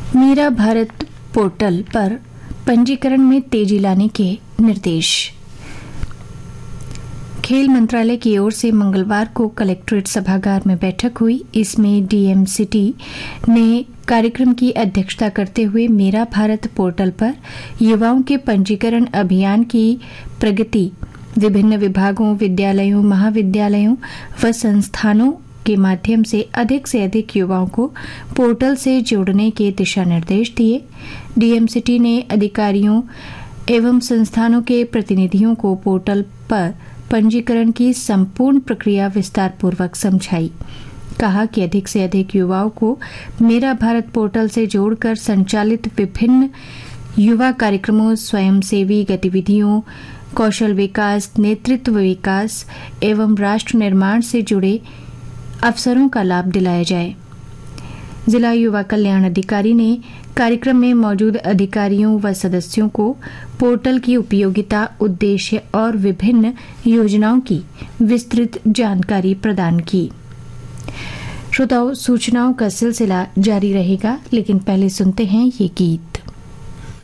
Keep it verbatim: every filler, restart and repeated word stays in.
मेरा भारत पोर्टल पर पंजीकरण में तेजी लाने के निर्देश। खेल मंत्रालय की ओर से मंगलवार को कलेक्ट्रेट सभागार में बैठक हुई। इसमें डीएम सिटी ने कार्यक्रम की अध्यक्षता करते हुए मेरा भारत पोर्टल पर युवाओं के पंजीकरण अभियान की प्रगति, विभिन्न विभागों, विद्यालयों, महाविद्यालयों व संस्थानों के माध्यम से अधिक से अधिक युवाओं को पोर्टल से जोड़ने के दिशा निर्देश दिए। डीएम सिटी ने अधिकारियों एवं संस्थानों के प्रतिनिधियों को पोर्टल पर पंजीकरण की संपूर्ण प्रक्रिया विस्तार पूर्वक समझाई। कहा कि अधिक से अधिक युवाओं को मेरा भारत पोर्टल से जोड़कर संचालित विभिन्न युवा कार्यक्रमों, स्वयंसेवी गतिविधियों, कौशल विकास, नेतृत्व विकास एवं राष्ट्र निर्माण से जुड़े अवसरों का लाभ दिलाया जाए। जिला युवा कल्याण अधिकारी ने कार्यक्रम में मौजूद अधिकारियों व सदस्यों को पोर्टल की उपयोगिता, उद्देश्य और विभिन्न योजनाओं की विस्तृत जानकारी प्रदान की। श्रोताओं, सूचनाओं का सिलसिला जारी रहेगा, लेकिन पहले सुनते हैं ये गीत।